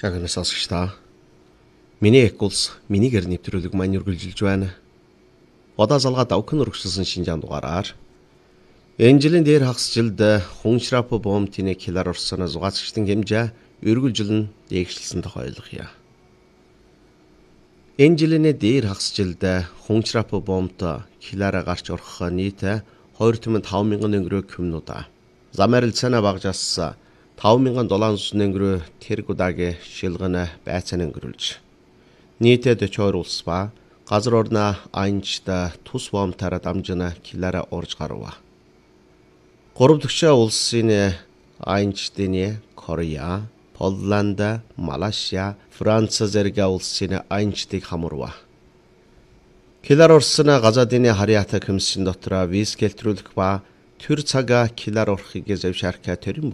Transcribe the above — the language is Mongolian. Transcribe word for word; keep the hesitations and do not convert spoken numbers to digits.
Хагнаас сонсогч та. Миний эх улс минийгээр нэвтрүүлэг маань үргэлжилж байна. Одоо залгаа давхин өргөжлсөн шинжаан дугаараар энэ жилийн дээр хагас жилд Хуншрап бомбын килар орсон зугаацчдын хэмжээ үргэлжилн дээгшилсэн тухай ойлгоё. Энэ жилийн дээр хагас жилд Хуншрап бомбт килара гарч орох нийт хоёр мянган мянган өнгөрөө кюмнуудаа. Замарил цана багжаас таван мянган долоонсот өнгөрөө тэргудагийн шилгэн байцаан өнгөрүүлж. Нийтэд дөрвөн улс ба газар орны анчда тус бомбтаараа дамжина килара орж гарва. Гурав дахь улсын анчдын Корея, Полланд, Малайзия, Франц зэрэг улсын анчдыг хамарва. Килар орсон газадын харьяата комиссын дотор виз гэлтрүүлэх ба төр цагаа килар орохыг завшаарх төрийн